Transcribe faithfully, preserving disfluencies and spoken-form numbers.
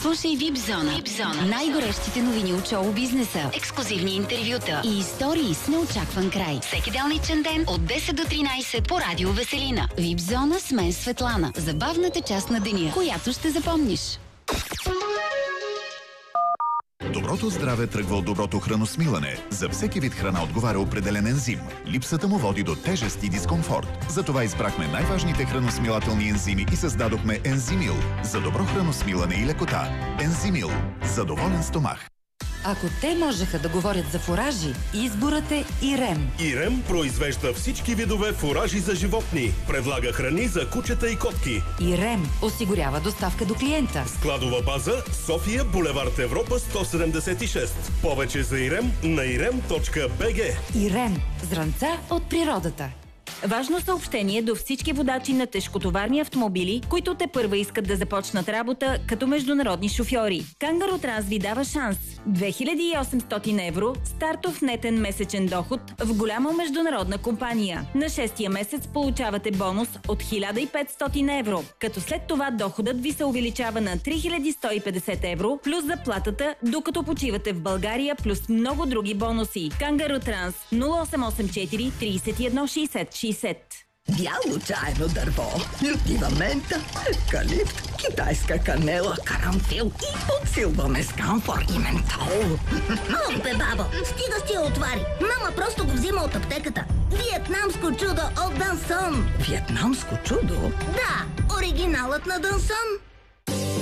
Слушай Випзона. Випзона. Най-горещите новини от шоу бизнеса, ексклюзивни интервюта и истории с неочакван край. Всеки делничен ден от десет до тринайсет по Радио Веселина. Випзона с мен Светлана. Забавната част на деня, която ще запомниш. Доброто здраве тръгва от доброто храносмилане. За всеки вид храна отговаря определен ензим. Липсата му води до тежест и дискомфорт. Затова избрахме най-важните храносмилателни ензими и създадохме Ензимил. За добро храносмилане и лекота. Ензимил. За доволен стомах. Ако те можеха да говорят за фуражи, изборът е Ирем. Ирем произвежда всички видове фуражи за животни. Предлага храни за кучета и котки. Ирем осигурява доставка до клиента. Складова база София, булевард Европа сто седемдесет и шест. Повече за Ирем на ирем точка би джи. Ирем. Зранца от природата. Важно съобщение до всички водачи на тежкотоварни автомобили, които тепърва искат да започнат работа като международни шофьори. Кангаро Транс ви дава шанс. две хиляди и осемстотин евро стартов нетен месечен доход в голяма международна компания. На шестия месец получавате бонус от хиляда и петстотин евро, като след това доходът ви се увеличава на три хиляди сто и петдесет евро плюс заплатата, докато почивате в България, плюс много други бонуси. Кангаро Транс нула осем осем четири трийсет и едно шейсет шейсет. Бяло чайно дърво, лютива мента, евкалипт, китайска канела, карамфил и подсилваме с камфор и ментол. О, бе, бабо, стига с тия отвари. Мама просто го взима от аптеката. Виетнамско чудо от Дансон. Виетнамско чудо? Да, оригиналът на Дансон.